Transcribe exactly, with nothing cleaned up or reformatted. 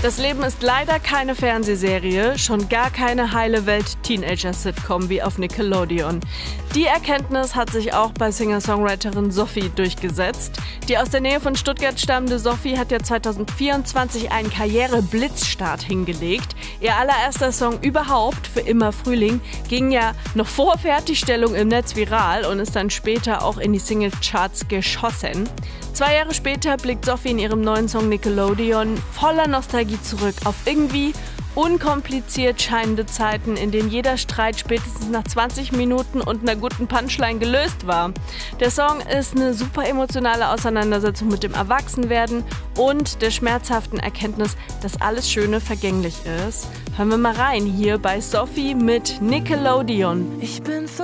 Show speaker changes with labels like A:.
A: Das Leben ist leider keine Fernsehserie, schon gar keine heile Welt-Teenager-Sitcom wie auf Nickelodeon. Die Erkenntnis hat sich auch bei Singer-Songwriterin Sophie durchgesetzt. Die aus der Nähe von Stuttgart stammende Sophie hat ja zweitausendvierundzwanzig einen Karriere-Blitzstart hingelegt. Ihr allererster Song überhaupt, Für immer Frühling, ging ja noch vor Fertigstellung im Netz viral und ist dann später auch in die Single-Charts geschossen. Zwei Jahre später blickt Sophie in ihrem neuen Song Nickelodeon voller Nostalgie zurück auf irgendwie unkompliziert scheinende Zeiten, in denen jeder Streit spätestens nach zwanzig Minuten und einer guten Punchline gelöst war. Der Song ist eine super emotionale Auseinandersetzung mit dem Erwachsenwerden und der schmerzhaften Erkenntnis, dass alles Schöne vergänglich ist. Hören wir mal rein hier bei Sophie mit Nickelodeon.
B: Ich bin